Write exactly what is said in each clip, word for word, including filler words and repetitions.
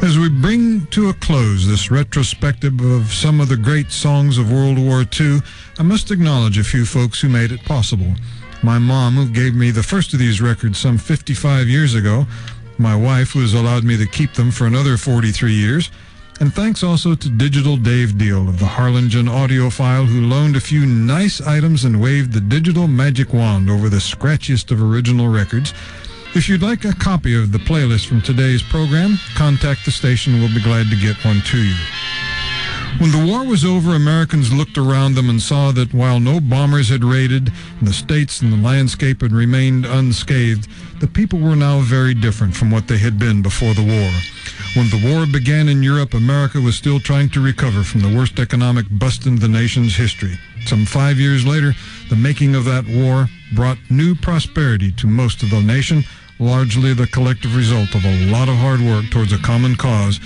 As we bring to a close this retrospective of some of the great songs of World War Two, I must acknowledge a few folks who made it possible. My mom, who gave me the first of these records some fifty-five years ago, my wife, who has allowed me to keep them for another forty-three years, and thanks also to Digital Dave Deal of the Harlingen Audiophile, who loaned a few nice items and waved the digital magic wand over the scratchiest of original records. If you'd like a copy of the playlist from today's program, contact the station and we'll be glad to get one to you. When the war was over, Americans looked around them and saw that while no bombers had raided and the states and the landscape had remained unscathed, the people were now very different from what they had been before the war. When the war began in Europe, America was still trying to recover from the worst economic bust in the nation's history. Some five years later, the making of that war brought new prosperity to most of the nation, largely the collective result of a lot of hard work towards a common cause,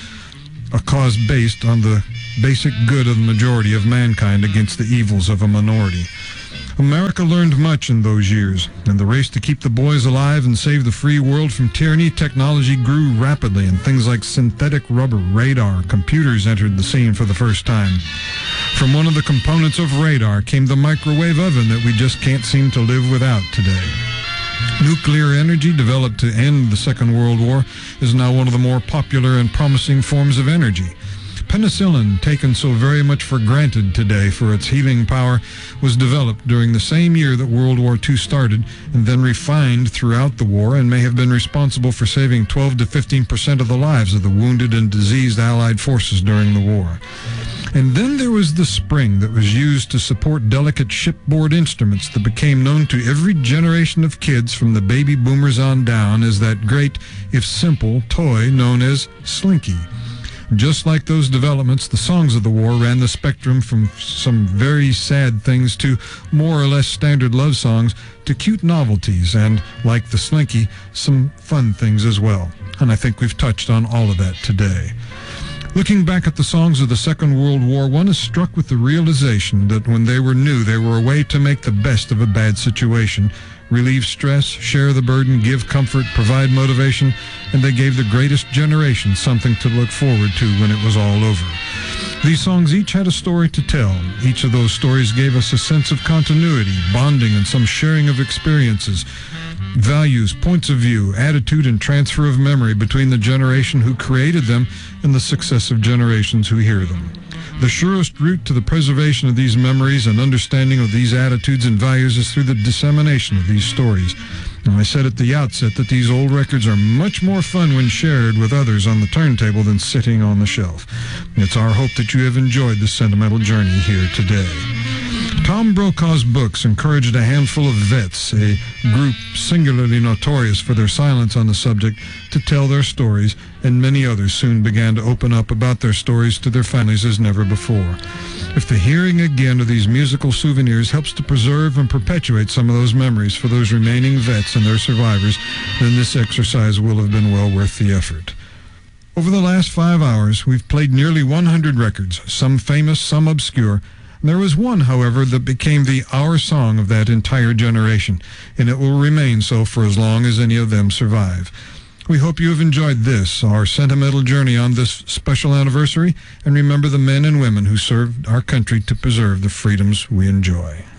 a cause based on the basic good of the majority of mankind against the evils of a minority. America learned much in those years. In the race to keep the boys alive and save the free world from tyranny, technology grew rapidly, and things like synthetic rubber, radar, computers entered the scene for the first time. From one of the components of radar came the microwave oven that we just can't seem to live without today. Nuclear energy, developed to end the Second World War, is now one of the more popular and promising forms of energy. Penicillin, taken so very much for granted today for its healing power, was developed during the same year that World War Two started and then refined throughout the war, and may have been responsible for saving twelve to fifteen percent of the lives of the wounded and diseased Allied forces during the war. And then there was the spring that was used to support delicate shipboard instruments that became known to every generation of kids from the baby boomers on down as that great, if simple, toy known as Slinky. Just like those developments, the songs of the war ran the spectrum from some very sad things to more or less standard love songs to cute novelties and, like the Slinky, some fun things as well. And I think we've touched on all of that today. Looking back at the songs of the Second World War, one is struck with the realization that when they were new, they were a way to make the best of a bad situation, relieve stress, share the burden, give comfort, provide motivation, and they gave the greatest generation something to look forward to when it was all over. These songs each had a story to tell. Each of those stories gave us a sense of continuity, bonding, and some sharing of experiences, values, points of view, attitude, and transfer of memory between the generation who created them and the successive generations who hear them. The surest route to the preservation of these memories and understanding of these attitudes and values is through the dissemination of these stories. And I said at the outset that these old records are much more fun when shared with others on the turntable than sitting on the shelf. It's our hope that you have enjoyed this sentimental journey here today. Tom Brokaw's books encouraged a handful of vets, a group singularly notorious for their silence on the subject, to tell their stories, and many others soon began to open up about their stories to their families as never before. If the hearing again of these musical souvenirs helps to preserve and perpetuate some of those memories for those remaining vets and their survivors, then this exercise will have been well worth the effort. Over the last five hours, we've played nearly one hundred records, some famous, some obscure. There was one, however, that became the our song of that entire generation, and it will remain so for as long as any of them survive. We hope you have enjoyed this, our sentimental journey on this special anniversary, and remember the men and women who served our country to preserve the freedoms we enjoy.